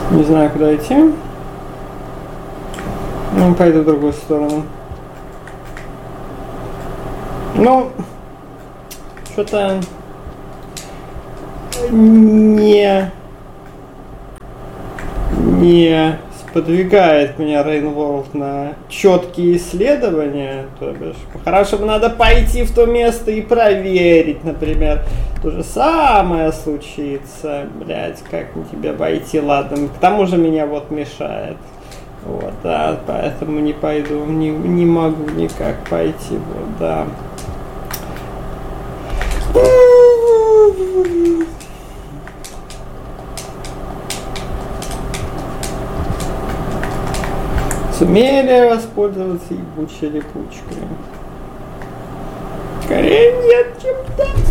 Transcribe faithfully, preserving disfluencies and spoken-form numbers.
Не знаю, куда идти. Ну, пойду в другую сторону. Ну, что-то не, не сподвигает меня Rainworld на четкие исследования. То бишь, по-хорошему надо пойти в то место и проверить, например. То же самое случится. Блять, как мне тебе обойти, ладно. К тому же меня вот мешает. Вот, да, поэтому не пойду, не, не могу никак пойти, вот, да. Сумели воспользоваться ебучей липучкой? Скорее нет, чем так.